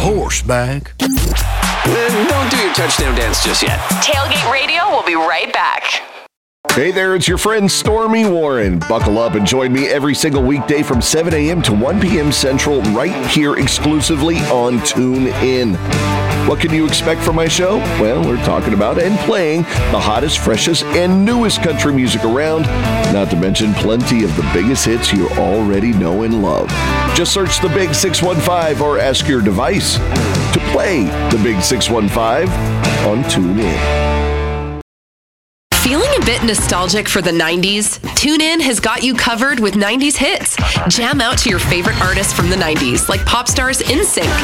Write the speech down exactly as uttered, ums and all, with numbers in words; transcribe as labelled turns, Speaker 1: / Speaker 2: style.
Speaker 1: horseback.
Speaker 2: Uh, don't do your touchdown dance just yet.
Speaker 3: Tailgate Radio will be right back.
Speaker 4: Hey there, it's your friend Stormy Warren. Buckle up and join me every single weekday from seven a.m. to one p.m. Central right here exclusively on TuneIn. What can you expect from my show? Well, we're talking about and playing the hottest, freshest, and newest country music around, not to mention plenty of the biggest hits you already know and love. Just search the Big six one five or ask your device to play the Big six one five on TuneIn.
Speaker 3: Feeling a bit nostalgic for the nineties? TuneIn has got you covered with nineties hits. Jam out to your favorite artists from the nineties, like pop stars N Sync,